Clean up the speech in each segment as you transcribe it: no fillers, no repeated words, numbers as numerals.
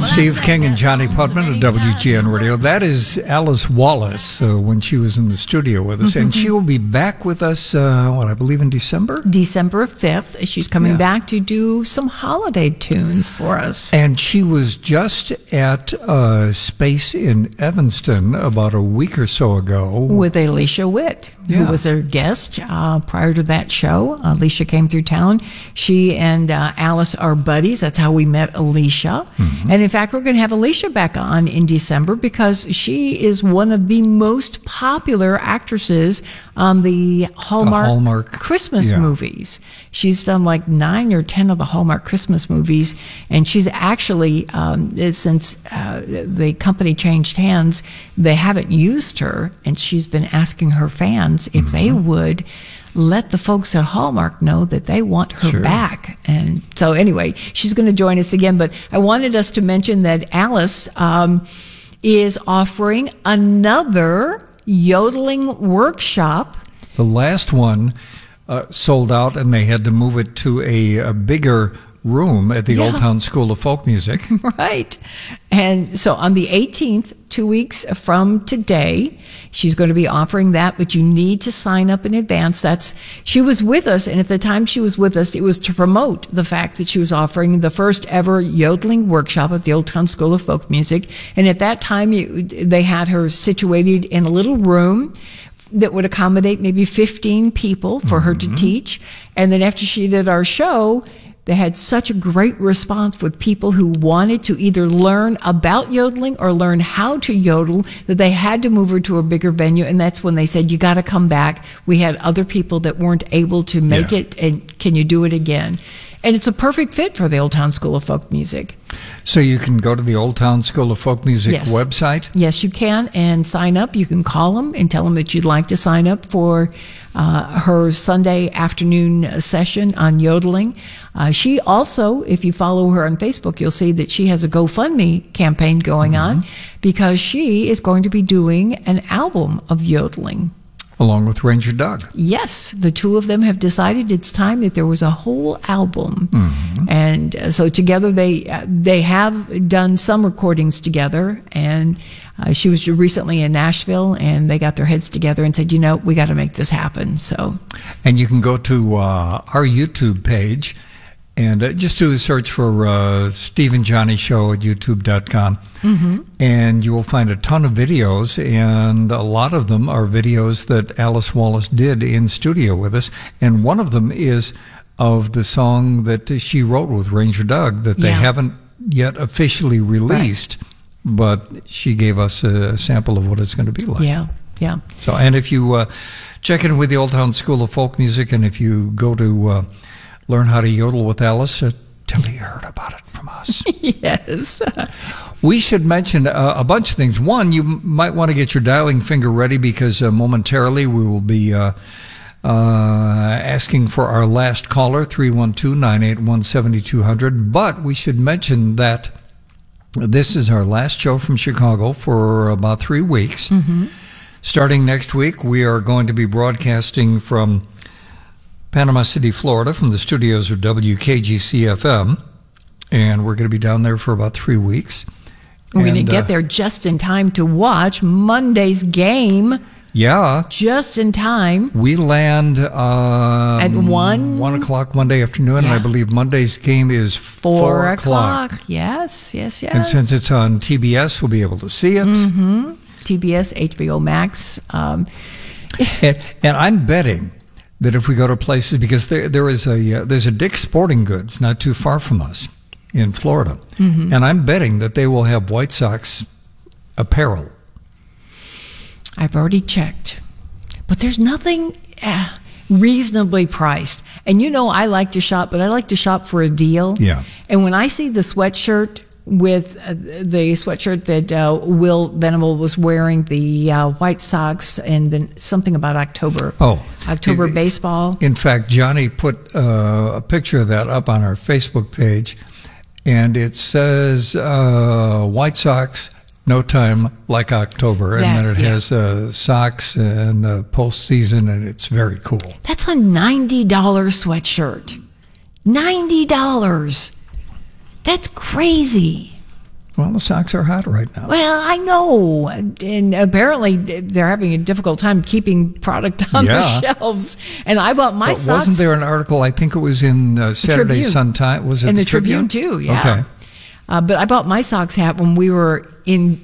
Steve King and Johnny Putman at WGN Radio. That is Alice Wallace when she was in the studio with us. And she will be back with us, I believe in December? December 5th. She's coming back to do some holiday tunes for us. And she was just at Space in Evanston about a week or so ago. With Alicia Witt, who was their guest prior to that show. Alicia came through town. She and Alice are buddies. That's how we met Alicia. And in fact, we're going to have Alicia back on in December because she is one of the most popular actresses on the Hallmark Christmas movies. She's done like 9 or 10 of the Hallmark Christmas movies. And she's actually, since the company changed hands, they haven't used her. And she's been asking her fans if they would let the folks at Hallmark know that they want her back. And so anyway, she's going to join us again. But I wanted us to mention that Alice is offering another yodeling workshop. The last one sold out, and they had to move it to a bigger room at the Old Town School of Folk Music. Right. And so on the 18th, 2 weeks from today, she's going to be offering that, but you need to sign up in advance. She was with us, and at the time she was with us, it was to promote the fact that she was offering the first ever yodeling workshop at the Old Town School of Folk Music. And at that time, they had her situated in a little room that would accommodate maybe 15 people for her to teach. And then after she did our show, they had such a great response with people who wanted to either learn about yodeling or learn how to yodel that they had to move her to a bigger venue. And that's when they said, you got to come back. We had other people that weren't able to make it. And can you do it again? And it's a perfect fit for the Old Town School of Folk Music. So you can go to the Old Town School of Folk Music website? Yes, you can, and sign up. You can call them and tell them that you'd like to sign up for her Sunday afternoon session on yodeling. She also, if you follow her on Facebook, you'll see that she has a GoFundMe campaign going on because she is going to be doing an album of yodeling. Along with Ranger Doug. Yes, the two of them have decided it's time that there was a whole album. And so together they have done some recordings together. And she was recently in Nashville, and they got their heads together and said, we got to make this happen. And you can go to our YouTube page and just do a search for Steve and Johnny Show at youtube.com. And you will find a ton of videos, and a lot of them are videos that Alice Wallace did in studio with us. And one of them is of the song that she wrote with Ranger Doug that they haven't yet officially released, but she gave us a sample of what it's going to be like. Yeah. So, and if you check in with the Old Town School of Folk Music, and if you go to Learn How to Yodel with Alice, tell her you heard about it from us. Yes. We should mention a bunch of things. One, you might want to get your dialing finger ready because momentarily we will be asking for our last caller, 312-981-7200. But we should mention that this is our last show from Chicago for about 3 weeks. Starting next week, we are going to be broadcasting from Panama City, Florida, from the studios of WKGC-FM. And we're going to be down there for about 3 weeks. We're going to get there just in time to watch Monday's game. Yeah. Just in time. We land at 1 o'clock Monday afternoon, and I believe Monday's game is 4 o'clock. Yes. And since it's on TBS, we'll be able to see it. TBS, HBO Max. And I'm betting that if we go to places, because there's a Dick's Sporting Goods not too far from us in Florida, and I'm betting that they will have White Sox apparel. I've already checked, but there's nothing reasonably priced. And I like to shop, but I like to shop for a deal. Yeah. And when I see the sweatshirt with the sweatshirt that Will Venable was wearing, the White Sox, and then something about October baseball. In fact, Johnny put a picture of that up on our Facebook page, and it says White Sox, no time like October, and then it has socks and postseason, and it's very cool. That's a $90 sweatshirt. $90. That's crazy. Well, the Sox are hot right now. Well, I know. And apparently they're having a difficult time keeping product on the shelves. And I bought my socks. Wasn't there an article, I think it was in Saturday Sun Times? Was it in the Tribune? too, yeah. Okay. But I bought my Sox hat when we were in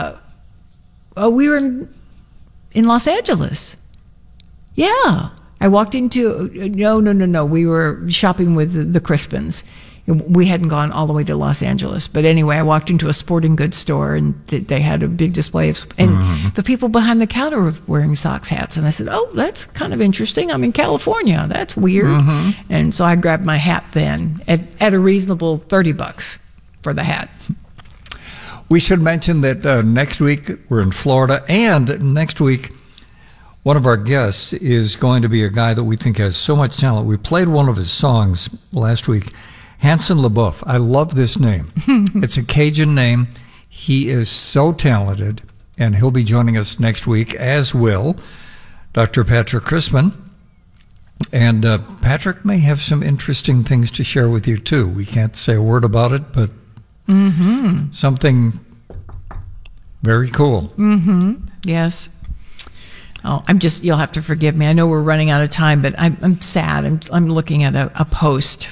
Los Angeles. Yeah. I walked into, no. We were shopping with the Crispins. We hadn't gone all the way to Los Angeles. But anyway, I walked into a sporting goods store and they had a big display of, and the people behind the counter were wearing Sox hats. And I said, oh, that's kind of interesting. I'm in California. That's weird. And so I grabbed my hat then at a reasonable $30 for the hat. We should mention that next week we're in Florida, and next week one of our guests is going to be a guy that we think has so much talent. We played one of his songs last week, Hanson LaBeouf. I love this name. It's a Cajun name. He is so talented, and he'll be joining us next week, as will Dr. Patrick Christman. And Patrick may have some interesting things to share with you, too. We can't say a word about it, but something very cool. Yes. Oh, you'll have to forgive me. I know we're running out of time, but I'm sad. I'm looking at a post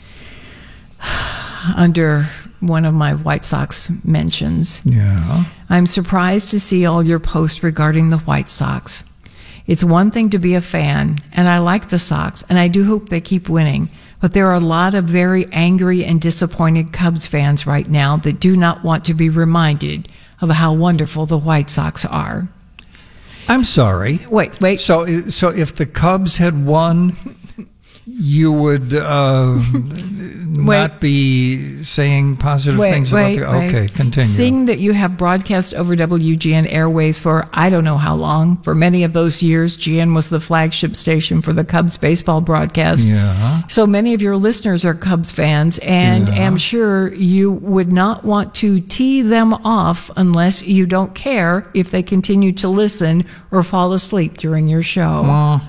under one of my White Sox mentions. Yeah. I'm surprised to see all your posts regarding the White Sox. It's one thing to be a fan, and I like the Sox, and I do hope they keep winning. But there are a lot of very angry and disappointed Cubs fans right now that do not want to be reminded of how wonderful the White Sox are. I'm sorry. Wait. So if the Cubs had won, you would not be saying positive things about the... Okay, continue. Seeing that you have broadcast over WGN Airways for I don't know how long, for many of those years, GN was the flagship station for the Cubs baseball broadcast. Yeah. So many of your listeners are Cubs fans, and I'm sure you would not want to tee them off unless you don't care if they continue to listen or fall asleep during your show.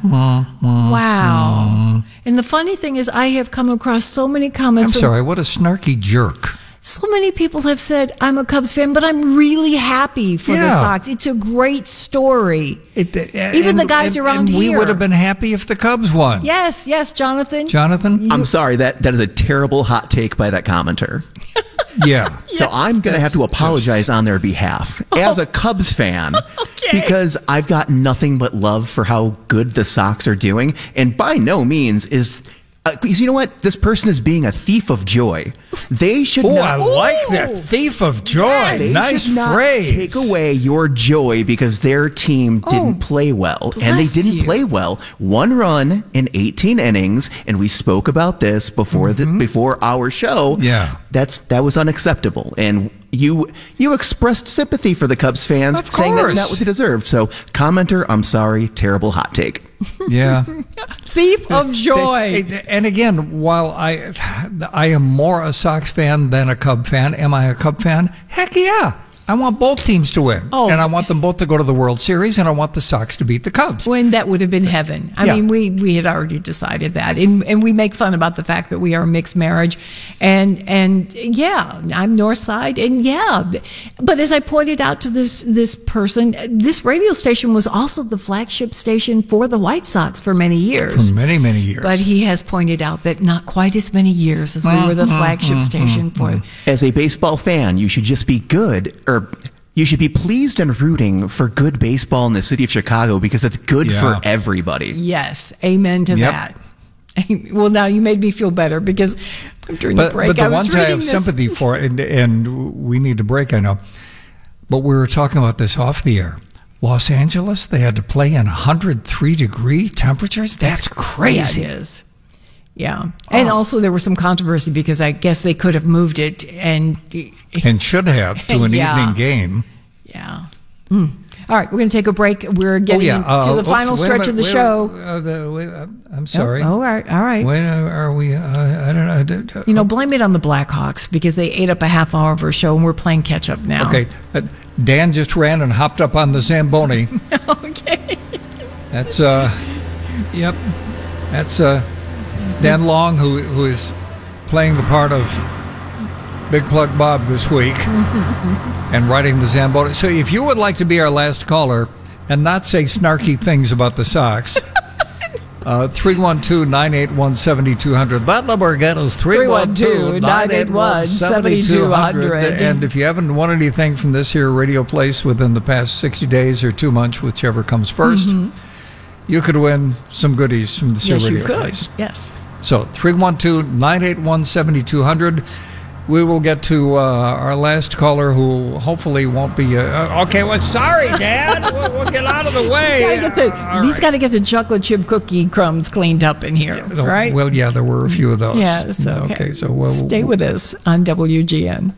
Wow. And the funny thing is, I have come across so many comments. I'm sorry, what a snarky jerk. So many people have said, I'm a Cubs fan, but I'm really happy for the Sox. It's a great story. Even the guys around here. We would have been happy if the Cubs won. Yes, Jonathan. Jonathan? I'm sorry, that is a terrible hot take by that commenter. Yeah. So I'm going to have to apologize on their behalf as a Cubs fan because I've got nothing but love for how good the Sox are doing. And by no means is... you know what? This person is being a thief of joy. They should not... I like that. Thief of joy. They nice should not phrase. Take away your joy because their team didn't play well. And they didn't play well. 1 run in 18 innings, and we spoke about this before before our show. Yeah. That was unacceptable. And you expressed sympathy for the Cubs fans, saying that's not what they deserved. So, commenter, I'm sorry, terrible hot take. Yeah. Thief of joy. And again, while I am more a Sox fan than a Cub fan, am I a Cub fan? Heck yeah. I want both teams to win. Oh. And I want them both to go to the World Series, and I want the Sox to beat the Cubs. When that would have been heaven. I mean, we had already decided that. And we make fun about the fact that we are a mixed marriage. And yeah, I'm North Side. And yeah. But as I pointed out to this person, this radio station was also the flagship station for the White Sox for many years. For many, many years. But he has pointed out that not quite as many years as we were the flagship station for. As a baseball fan, you should just be good, or you should be pleased and rooting for good baseball in the city of Chicago because it's good for everybody. Yes. Amen to that. Well, now you made me feel better because during the break, but the I was ones I have this. sympathy for, and we need to break, I know. But we were talking about this off the air. Los Angeles, they had to play in 103-degree temperatures? That's crazy. Yeah, it is. Yeah. And also there was some controversy because I guess they could have moved it and should have to an evening game. Yeah. All right, we're going to take a break. We're getting to the final stretch of the show. I'm sorry. All right. When are we? I don't know. Blame it on the Blackhawks because they ate up a half hour of our show and we're playing catch up now. Okay. Dan just ran and hopped up on the Zamboni. Okay. That's yep. That's Dan Long, who is playing the part of Big Plug Bob this week and riding the Zamboni. So if you would like to be our last caller and not say snarky things about the Sox, 312-981-7200. That number again is 312-981-7200. And if you haven't won anything from this here radio place within the past 60 days or 2 months, whichever comes first, you could win some goodies from this here radio place. Yes. So 312-981-7200. We will get to our last caller, who hopefully won't be. Okay, well, sorry, Dad. We'll get out of the way. He's got to get the chocolate chip cookie crumbs cleaned up in here, right? Well, yeah, there were a few of those. Yes. Okay. So we'll stay with us on WGN.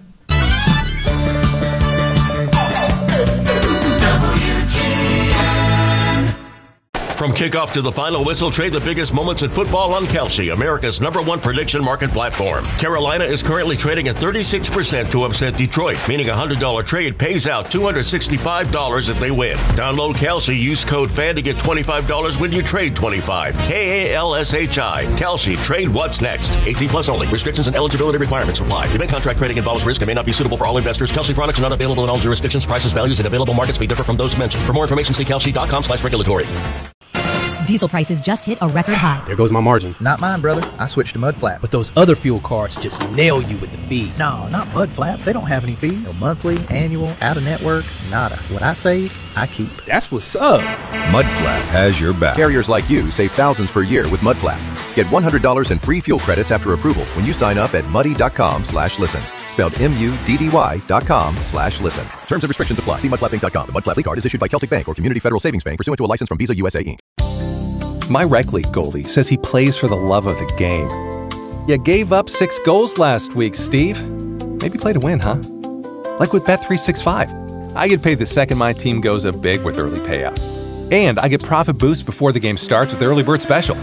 From kickoff to the final whistle, trade the biggest moments in football on Kalshi, America's #1 prediction market platform. Carolina is currently trading at 36% to upset Detroit, meaning a $100 trade pays out $265 if they win. Download Kalshi, use code FAN to get $25 when you trade $25. KALSHI. Kalshi, trade what's next. 18 plus only. Restrictions and eligibility requirements apply. Event contract trading involves risk and may not be suitable for all investors. Kalshi products are not available in all jurisdictions. Prices, values, and available markets may differ from those mentioned. For more information, see kalshi.com/regulatory. Diesel prices just hit a record high. There goes my margin. Not mine, brother. I switched to Mudflap. But those other fuel cards just nail you with the fees. No, not Mudflap. They don't have any fees. No monthly, annual, out-of-network, nada. What I save, I keep. That's what's up. Mudflap has your back. Carriers like you save thousands per year with Mudflap. Get $100 in free fuel credits after approval when you sign up at muddy.com/listen. Spelled MUDDY.com/listen. Terms and restrictions apply. See mudflappinc.com. The Mudflap card is issued by Celtic Bank or Community Federal Savings Bank pursuant to a license from Visa USA Inc. My rec league goalie says he plays for the love of the game. You gave up 6 goals last week, Steve. Maybe play to win, huh? Like with Bet365. I get paid the second my team goes up big with early payout. And I get profit boost before the game starts with the early bird special.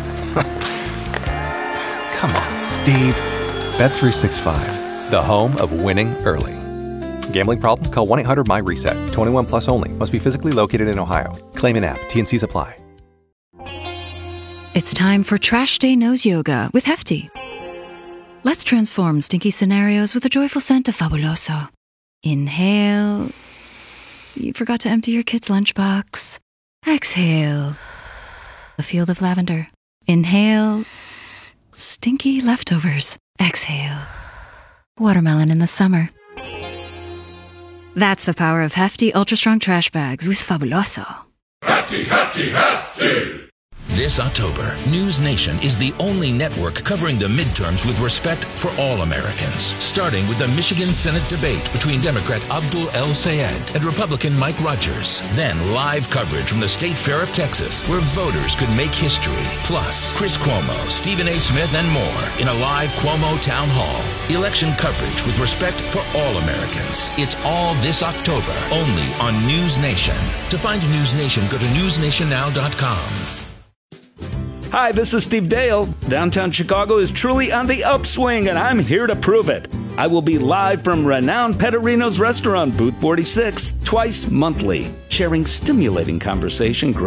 Come on, Steve. Bet365, the home of winning early. Gambling problem? Call 1-800-MY-RESET. 21 plus only. Must be physically located in Ohio. Claim in app. T&Cs apply. It's time for Trash Day Nose Yoga with Hefty. Let's transform stinky scenarios with a joyful scent of Fabuloso. Inhale. You forgot to empty your kid's lunchbox. Exhale. A field of lavender. Inhale. Stinky leftovers. Exhale. Watermelon in the summer. That's the power of Hefty Ultra Strong Trash Bags with Fabuloso. Hefty, Hefty, Hefty! This October, News Nation is the only network covering the midterms with respect for all Americans, starting with the Michigan Senate debate between Democrat Abdul El-Sayed and Republican Mike Rogers. Then live coverage from the State Fair of Texas, where voters could make history. Plus, Chris Cuomo, Stephen A. Smith, and more in a live Cuomo Town Hall. Election coverage with respect for all Americans. It's all this October, only on News Nation. To find News Nation, go to newsnationnow.com. Hi, this is Steve Dale. Downtown Chicago is truly on the upswing, and I'm here to prove it. I will be live from renowned Petterino's restaurant, booth 46, twice monthly, sharing stimulating conversation,